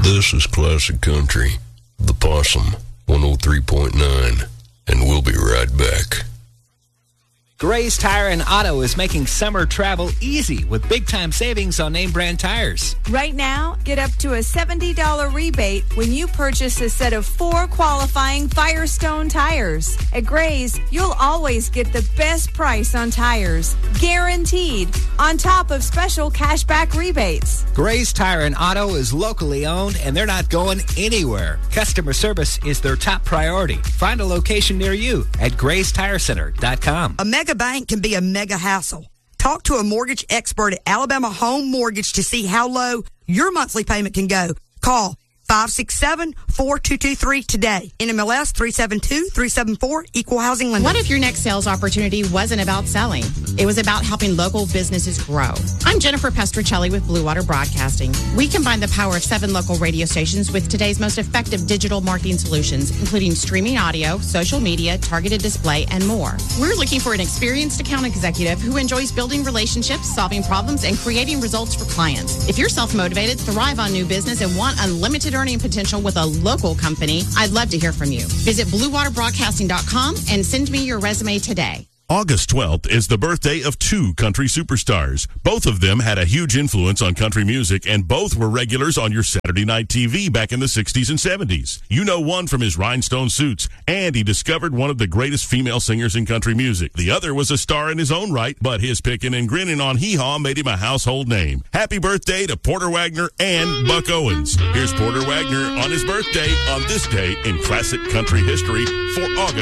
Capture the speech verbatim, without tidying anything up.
This is Classic Country, The Possum, one oh three point nine, and we'll be right back. Gray's Tire and Auto is making summer travel easy with big-time savings on name-brand tires. Right now, get up to a seventy dollars rebate when you purchase a set of four qualifying Firestone tires. At Gray's, you'll always get the best price on tires, guaranteed, on top of special cashback rebates. Gray's Tire and Auto is locally owned, and they're not going anywhere. Customer service is their top priority. Find a location near you at grays tire center dot com. A mega bank can be a mega hassle. Talk to a mortgage expert at Alabama Home Mortgage to see how low your monthly payment can go. Call five six seven, four two two three today. N M L S three seven two, three seven four, Equal Housing Lender. What if your next sales opportunity wasn't about selling? It was about helping local businesses grow. I'm Jennifer Pestricelli with Blue Water Broadcasting. We combine the power of seven local radio stations with today's most effective digital marketing solutions, including streaming audio, social media, targeted display, and more. We're looking for an experienced account executive who enjoys building relationships, solving problems, and creating results for clients. If you're self-motivated, thrive on new business, and want unlimited earning potential with a local company, I'd love to hear from you. Visit blue water broadcasting dot com and send me your resume today. August twelfth is the birthday of two country superstars. Both of them had a huge influence on country music, and both were regulars on your Saturday night T V back in the sixties and seventies. You know one from his rhinestone suits, and he discovered one of the greatest female singers in country music. The other was a star in his own right, but his picking and grinning on Hee Haw made him a household name. Happy birthday to Porter Wagner and Buck Owens. Here's Porter Wagner on his birthday on this day in classic country history for August